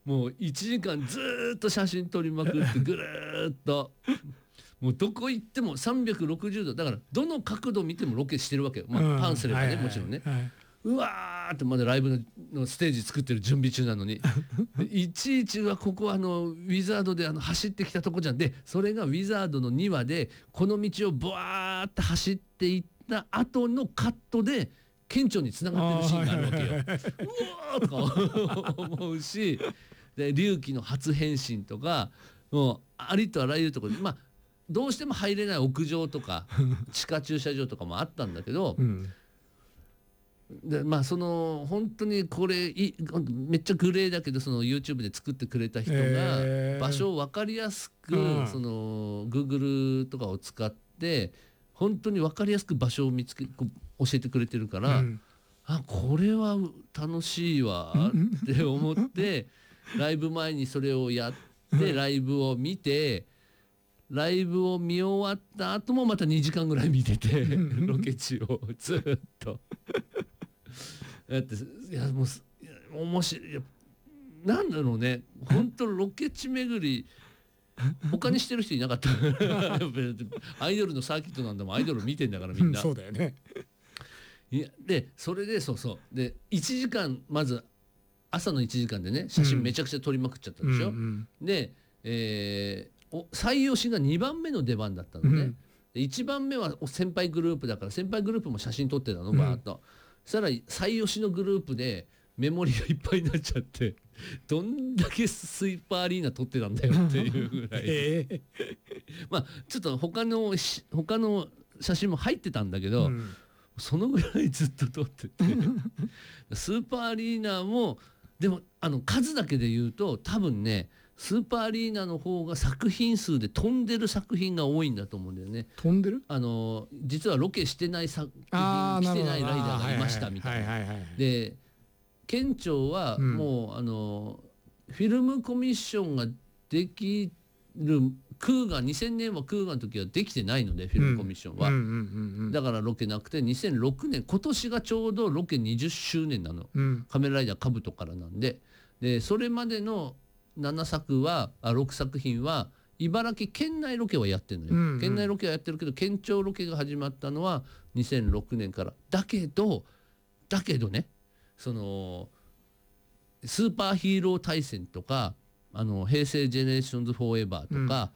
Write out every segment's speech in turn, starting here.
もう1時間ずーっと写真撮りまくってぐるーっともうどこ行っても360度だからどの角度見てもロケしてるわけよ、まあ、パンすればね、もちろんね、うわーってまだライブのステージ作ってる準備中なのにいちいちはここはウィザードで走ってきたとこじゃんで、それがウィザードの2話でこの道をブワーって走っていった後のカットで顕著につながってるシーンがあるわけよ。うわーとか思うし、で龍騎の初変身とかもうありとあらゆるところで、まあどうしても入れない屋上とか地下駐車場とかもあったんだけど、でまあその本当にこれめっちゃグレーだけどその YouTube で作ってくれた人が場所を分かりやすくその Google とかを使って本当に分かりやすく場所を教えてくれてるから、あこれは楽しいわって思ってライブ前にそれをやってライブを見てライブを見終わった後もまた2時間ぐらい見ててロケ地をずっとだっていやもう面白いなんだろうね本当ロケ地巡り他にしてる人いなかったアイドルのサーキットなんだもんアイドル見てんだからみんな、 そうだよね。 いやでそれでそうで1時間まず朝の1時間でね写真めちゃくちゃ撮りまくっちゃったでしょ、で、最良しが2番目の出番だったのね、で1番目は先輩グループだから先輩グループも写真撮ってたのバーッと、そしたら最良しのグループでメモリがいっぱいになっちゃってどんだけスーパーアリーナ撮ってたんだよっていうぐらい、まあちょっと他の写真も入ってたんだけど、そのぐらいずっと撮っててスーパーアリーナもでも数だけで言うと多分ねスーパーアリーナの方が作品数で飛んでる作品が多いんだと思うんだよね。 飛んでる実はロケしてない作品してないライダーがいましたみたいな。で県庁はもう、フィルムコミッションができる2000年はクーガの時はできてないのでフィルムコミッションは、だからロケなくて2006年今年がちょうどロケ20周年なの、仮面ライダーカブトからなんで、それまでの6作品は茨城県内ロケはやってるのよ、県内ロケはやってるけど県庁ロケが始まったのは2006年からだけどねそのスーパーヒーロー対戦とか平成ジェネレーションズフォーエバーとか、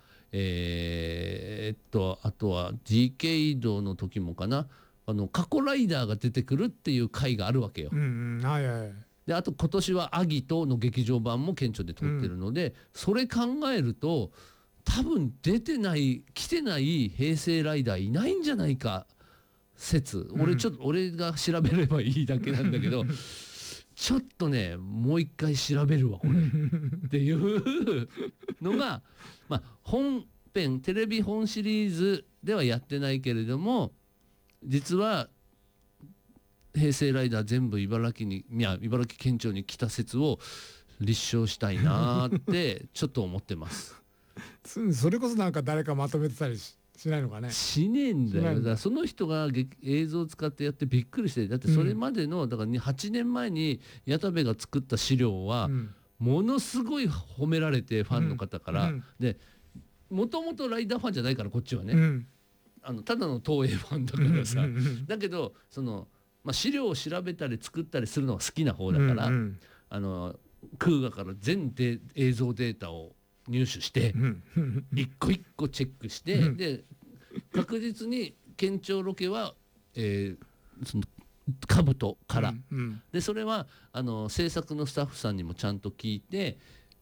あとはディケイドの時もかな過去ライダーが出てくるっていう回があるわけよ。であと今年はアギトの劇場版も顕著で撮ってるので、それ考えると多分来てない平成ライダーいないんじゃないか説、俺が調べればいいだけなんだけどちょっとねもう一回調べるわこれっていうのが、まあ、本編テレビ本シリーズではやってないけれども実は平成ライダー全部茨城県庁に来た説を立証したいなってちょっと思ってますそれこそなんか誰かまとめてたりしないのかね。 しねえんだよ。だからその人が映像を使ってやってびっくりして、だってそれまでのだから8年前に矢田部が作った資料はものすごい褒められてファンの方から、でもともとライダーファンじゃないからこっちはね、ただの東映ファンだからさ、だけど資料を調べたり作ったりするのが好きな方だから、クーガから全映像データを入手して一個一個チェックして、で確実に県庁ロケは、その兜から、でそれは制作のスタッフさんにもちゃんと聞いて、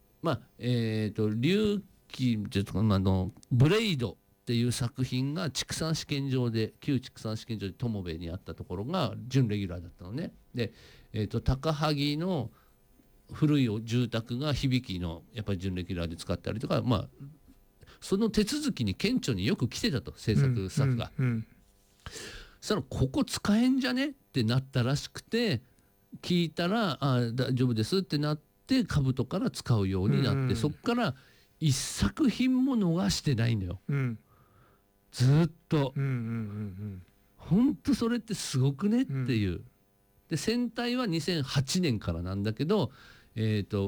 龍騎ブレイドっていう作品が旧畜産試験場で友部にあったところが準レギュラーだったのね。で、高萩の古い住宅が響のやっぱり準レギュラーで使ったりとか、その手続きに県庁によく来てたと制作スタッフが。そしたらここ使えんじゃねってなったらしくて聞いたら大丈夫ですってなって兜から使うようになって、そっから一作品も逃してないんだよ、ずっと。ほんとそれってすごくねっていう。で戦隊は2008年からなんだけど